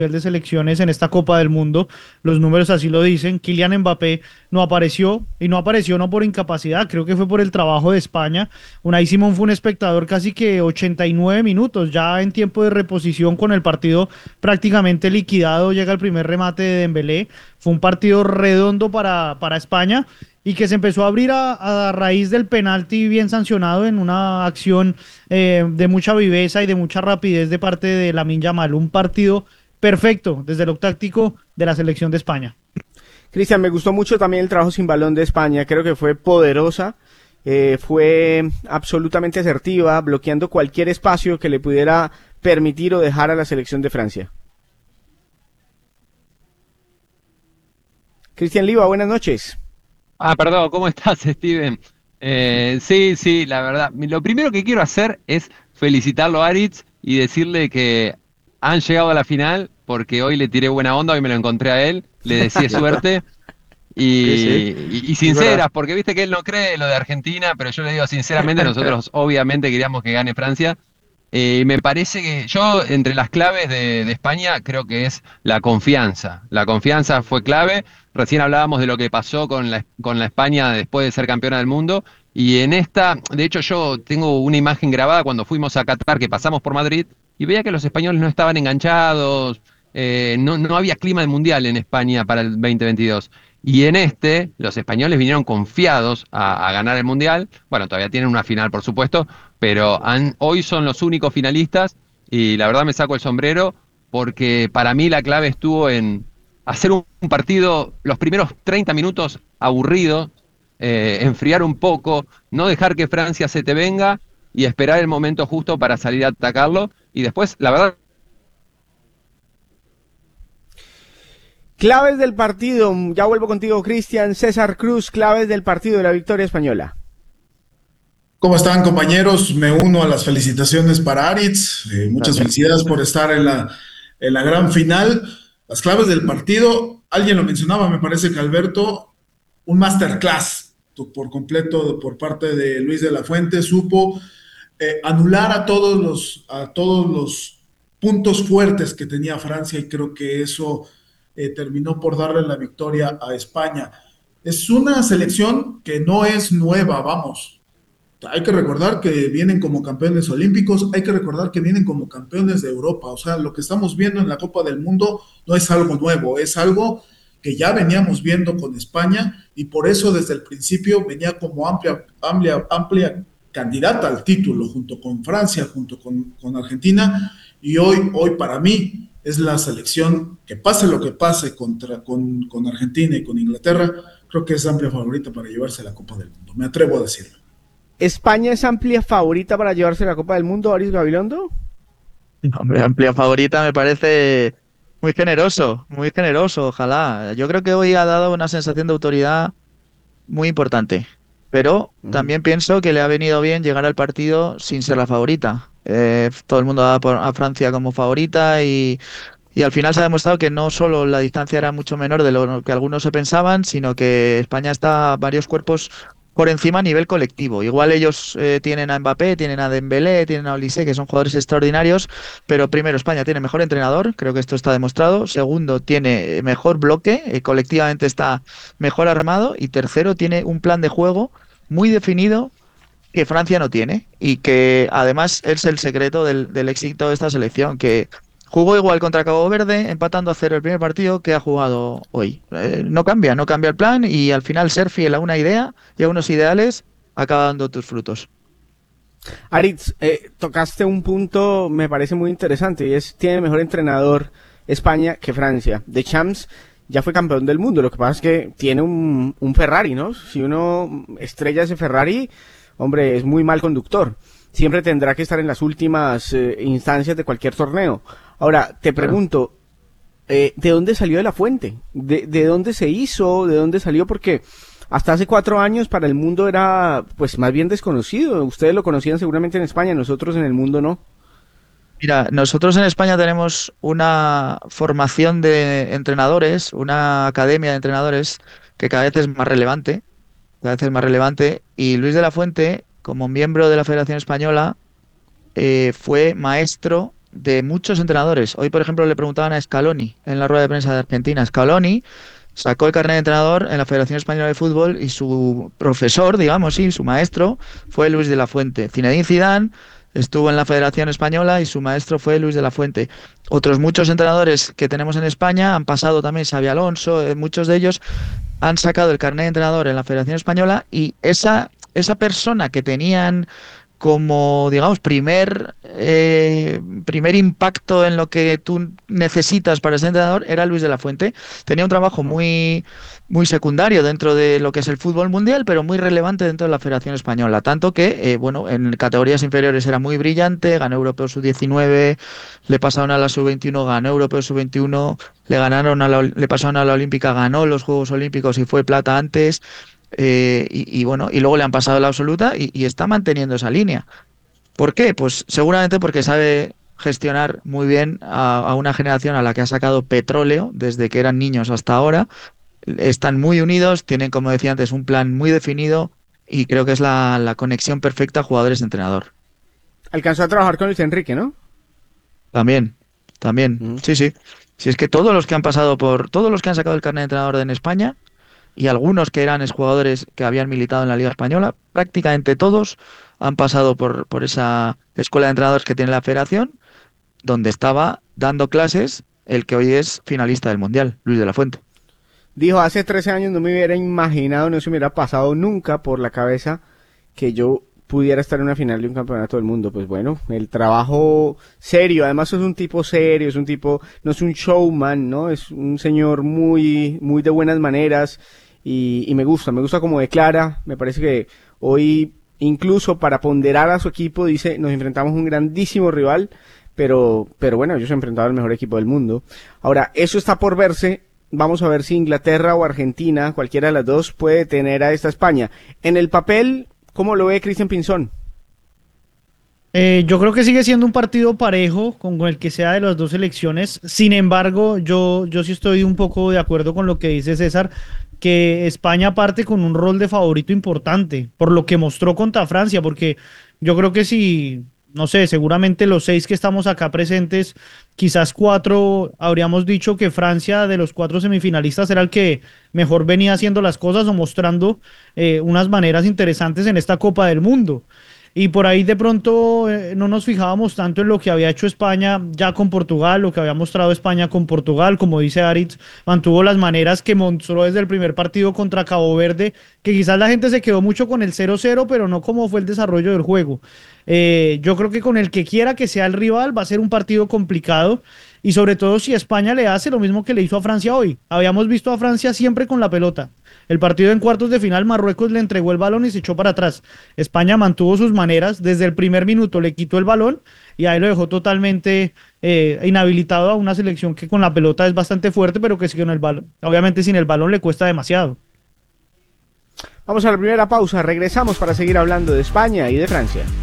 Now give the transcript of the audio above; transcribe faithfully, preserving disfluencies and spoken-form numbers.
de selecciones en esta Copa del Mundo, los números así lo dicen. Kylian Mbappé no apareció, y no apareció no por incapacidad, creo que fue por el trabajo de España. Unai Simón fue un espectador casi que ochenta y nueve minutos, ya en tiempo de reposición con el partido prácticamente liquidado, llega el primer remate de Dembélé. Fue un partido redondo para, para España, y que se empezó a abrir a, a raíz del penalti bien sancionado en una acción eh, de mucha viveza y de mucha rapidez de parte de Lamine Yamal. Un partido perfecto desde lo táctico de la selección de España. Cristian, me gustó mucho también el trabajo sin balón de España, creo que fue poderosa, eh, fue absolutamente asertiva, bloqueando cualquier espacio que le pudiera permitir o dejar a la selección de Francia. Cristian Liva, buenas noches. Ah, perdón, ¿cómo estás, Steven? Eh, sí, sí, la verdad. Lo primero que quiero hacer es felicitarlo a Aritz y decirle que han llegado a la final, porque hoy le tiré buena onda, hoy me lo encontré a él, le deseé suerte Sí, sí, y, y, y es verdad. sinceras, porque viste que él no cree lo de Argentina, pero yo le digo sinceramente, nosotros obviamente queríamos que gane Francia. Eh, me parece que yo, entre las claves de, de España, creo que es la confianza. La confianza fue clave. Recién hablábamos de lo que pasó con la, con la España después de ser campeona del mundo. Y en esta, de hecho, yo tengo una imagen grabada cuando fuimos a Qatar, que pasamos por Madrid, y veía que los españoles no estaban enganchados, eh, no, no había clima de mundial en España para el veinte veintidós. Y en este, los españoles vinieron confiados a, a ganar el mundial. Bueno, todavía tienen una final, por supuesto, pero han, hoy son los únicos finalistas y la verdad me saco el sombrero porque para mí la clave estuvo en hacer un, un partido, los primeros treinta minutos aburrido, eh, enfriar un poco, no dejar que Francia se te venga y esperar el momento justo para salir a atacarlo. Y después, la verdad, Claves del partido, ya vuelvo contigo, Cristian. César Cruz, claves del partido de la victoria española. ¿Cómo están, compañeros? Me uno a las felicitaciones para Aritz. Eh, muchas Gracias. felicidades por estar en la, en la gran final. Las claves del partido, alguien lo mencionaba, me parece que Alberto, un masterclass por completo por parte de Luis de la Fuente. Supo eh, anular a todos los, a todos los puntos fuertes que tenía Francia, y creo que eso eh, terminó por darle la victoria a España. Es una selección que no es nueva, vamos. Hay que recordar que vienen como campeones olímpicos, hay que recordar que vienen como campeones de Europa. O sea, lo que estamos viendo en la Copa del Mundo no es algo nuevo, es algo que ya veníamos viendo con España, y por eso desde el principio venía como amplia, amplia, amplia candidata al título, junto con Francia, junto con, con Argentina, y hoy, hoy para mí es la selección que pase lo que pase contra, con, con Argentina y con Inglaterra, creo que es amplia favorita para llevarse la Copa del Mundo, me atrevo a decirlo. ¿España es amplia favorita para llevarse la Copa del Mundo, Aris Gabilondo? Hombre, amplia favorita me parece muy generoso, muy generoso, ojalá. Yo creo que hoy ha dado una sensación de autoridad muy importante, pero Uh-huh. también pienso que le ha venido bien llegar al partido sin ser la favorita. Eh, todo el mundo da por a Francia como favorita y, y al final se ha demostrado que no solo la distancia era mucho menor de lo que algunos se pensaban, sino que España está varios cuerpos por encima a nivel colectivo. Igual ellos eh, tienen a Mbappé, tienen a Dembélé, tienen a Olise, que son jugadores extraordinarios, pero primero España tiene mejor entrenador, creo que esto está demostrado. Segundo, tiene mejor bloque, eh, colectivamente está mejor armado. Y tercero, tiene un plan de juego muy definido que Francia no tiene y que además es el secreto del, del éxito de esta selección, que jugó igual contra Cabo Verde, empatando a cero el primer partido que ha jugado hoy. Eh, no cambia, no cambia el plan, y al final ser fiel a una idea y a unos ideales acaba dando tus frutos. Aritz, eh, tocaste un punto, me parece muy interesante, y es, tiene mejor entrenador España que Francia. Deschamps ya fue campeón del mundo, lo que pasa es que tiene un, un Ferrari, ¿no? Si uno estrella ese Ferrari, hombre, es muy mal conductor. Siempre tendrá que estar en las últimas eh, instancias de cualquier torneo. Ahora, te pregunto, eh, ¿de dónde salió de la fuente? ¿De, ¿De dónde se hizo? ¿De dónde salió? Porque hasta hace cuatro años para el mundo era, pues, más bien desconocido. Ustedes lo conocían seguramente en España, nosotros en el mundo no. Mira, nosotros en España tenemos una formación de entrenadores, una academia de entrenadores que cada vez es más relevante, cada vez es más relevante, y Luis de la Fuente, como miembro de la Federación Española, eh, fue maestro de muchos entrenadores. Hoy, por ejemplo, le preguntaban a Scaloni en la rueda de prensa de Argentina. Scaloni sacó el carnet de entrenador en la Federación Española de Fútbol y su profesor, digamos, sí, su maestro, fue Luis de la Fuente. Zinedine Zidane estuvo en la Federación Española y su maestro fue Luis de la Fuente. Otros muchos entrenadores que tenemos en España han pasado también, Xabi Alonso, eh, muchos de ellos han sacado el carnet de entrenador en la Federación Española y esa, esa persona que tenían como, digamos, primer, eh, primer impacto en lo que tú necesitas para ser entrenador era Luis de la Fuente. Tenía un trabajo muy, muy secundario dentro de lo que es el fútbol mundial, pero muy relevante dentro de la Federación Española. Tanto que, eh, bueno, en categorías inferiores era muy brillante, ganó Europeo sub diecinueve, le pasaron a la sub veintiuno, ganó Europeo sub veintiuno, le ganaron a la, le pasaron a la Olímpica, ganó los Juegos Olímpicos y fue plata antes. Eh, y, y bueno, y luego le han pasado la absoluta y, y está manteniendo esa línea. ¿Por qué? Pues seguramente porque sabe gestionar muy bien a, a una generación a la que ha sacado petróleo desde que eran niños hasta ahora. Están muy unidos, tienen, como decía antes, un plan muy definido y creo que es la, la conexión perfecta jugadores-entrenador. Alcanzó a trabajar con Luis Enrique, ¿no? También, también, Mm. sí, sí. Si es que todos los que han pasado por, todos los que han sacado el carnet de entrenador en España y algunos que eran exjugadores que habían militado en la Liga Española, prácticamente todos han pasado por, por esa escuela de entrenadores que tiene la Federación, donde estaba dando clases el que hoy es finalista del Mundial, Luis de la Fuente. Dijo, hace trece años no me hubiera imaginado, no se me hubiera pasado nunca por la cabeza que yo pudiera estar en una final de un campeonato del mundo. Pues bueno, el trabajo serio, además es un tipo serio, es un tipo, no es un showman, ¿no? Es un señor muy, muy de buenas maneras y, y me gusta, me gusta cómo declara, me parece que hoy incluso para ponderar a su equipo dice, nos enfrentamos a un grandísimo rival, pero, pero bueno, ellos se han enfrentado al mejor equipo del mundo. Ahora, eso está por verse. Vamos a ver si Inglaterra o Argentina, cualquiera de las dos, puede tener a esta España. En el papel, ¿cómo lo ve Cristian Pinzón? Eh, yo creo que sigue siendo un partido parejo con el que sea de las dos selecciones. Sin embargo, yo, yo sí estoy un poco de acuerdo con lo que dice César, que España parte con un rol de favorito importante, por lo que mostró contra Francia, porque yo creo que si, no sé, seguramente los seis que estamos acá presentes, quizás cuatro habríamos dicho que Francia de los cuatro semifinalistas era el que mejor venía haciendo las cosas o mostrando eh, unas maneras interesantes en esta Copa del Mundo. Y por ahí de pronto eh, no nos fijábamos tanto en lo que había hecho España ya con Portugal, lo que había mostrado España con Portugal, como dice Aritz, mantuvo las maneras que mostró desde el primer partido contra Cabo Verde, que quizás la gente se quedó mucho con el cero cero, pero no como fue el desarrollo del juego. Eh, yo creo que con el que quiera que sea el rival va a ser un partido complicado y sobre todo si España le hace lo mismo que le hizo a Francia hoy. Habíamos visto a Francia siempre con la pelota. El partido en cuartos de final, Marruecos le entregó el balón y se echó para atrás. España mantuvo sus maneras, desde el primer minuto le quitó el balón y ahí lo dejó totalmente eh, inhabilitado a una selección que con la pelota es bastante fuerte, pero que con el balón, obviamente sin el balón le cuesta demasiado. Vamos a la primera pausa, regresamos para seguir hablando de España y de Francia.